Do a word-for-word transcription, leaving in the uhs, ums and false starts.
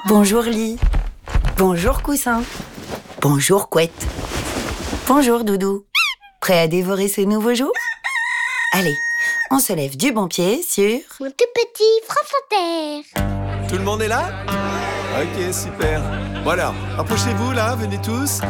Bonjour lit. Bonjour coussin. Bonjour couette. Bonjour doudou. Prêt à dévorer ce nouveau jour? Allez, on se lève du bon pied sur... Mon tout petit France Inter. Tout le monde est là? Ok, super. Bon alors, approchez-vous là, venez tous.